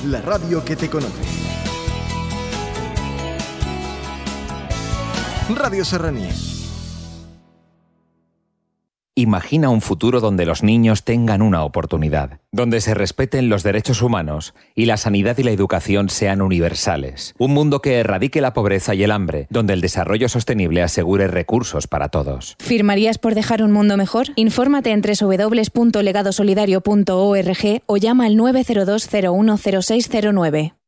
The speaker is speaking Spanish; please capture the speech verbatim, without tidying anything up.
la radio que te conoce. Radio Serranía. Imagina un futuro donde los niños tengan una oportunidad, donde se respeten los derechos humanos y la sanidad y la educación sean universales. Un mundo que erradique la pobreza y el hambre, donde el desarrollo sostenible asegure recursos para todos. ¿Firmarías por dejar un mundo mejor? Infórmate en doble u doble u doble u punto legado solidario punto org o llama al nueve cero dos cero uno cero seis cero nueve.